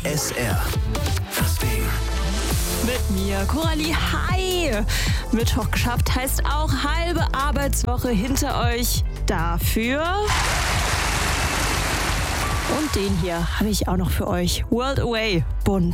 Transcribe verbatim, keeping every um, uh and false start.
S R. Das Ding. Mit mir, Coralie. Hi! Mittwoch geschafft heißt auch halbe Arbeitswoche hinter euch. Dafür... Und den hier habe ich auch noch für euch. World Away, bunt.